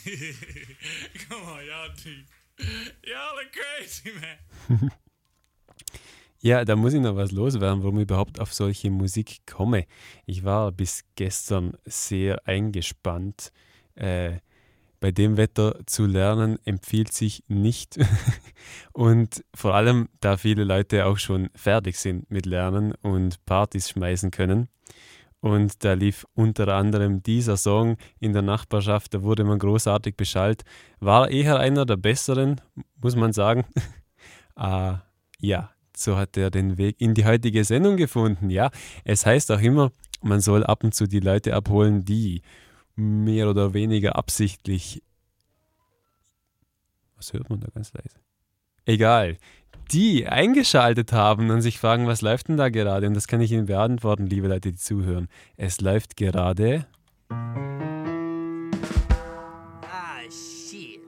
Come on, y'all are crazy, man. Ja, da muss ich noch was loswerden, warum ich überhaupt auf solche Musik komme. Ich war bis gestern sehr eingespannt. Bei dem Wetter zu lernen empfiehlt sich nicht. Und vor allem, da viele Leute auch schon fertig sind mit Lernen und Partys schmeißen können. Und da lief unter anderem dieser Song in der Nachbarschaft, da wurde man großartig beschallt. War eher einer der besseren, muss man sagen. Ja, so hat er den Weg in die heutige Sendung gefunden. Ja, es heißt auch immer, man soll ab und zu die Leute abholen, die mehr oder weniger absichtlich. Was hört man da ganz leise? Egal. Die eingeschaltet haben und sich fragen, was läuft denn da gerade? Und das kann ich Ihnen beantworten, liebe Leute, die zuhören. Es läuft gerade. Shit.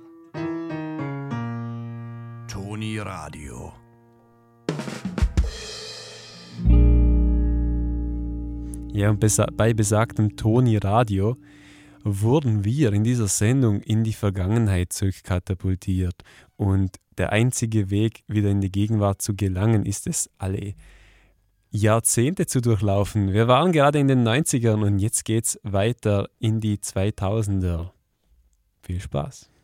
Toni Radio. Ja, und bei besagtem Toni Radio wurden wir in dieser Sendung in die Vergangenheit zurückkatapultiert. Und der einzige Weg, wieder in die Gegenwart zu gelangen, ist es, alle Jahrzehnte zu durchlaufen. Wir waren gerade in den 90ern und jetzt geht's weiter in die 2000er. Viel Spaß!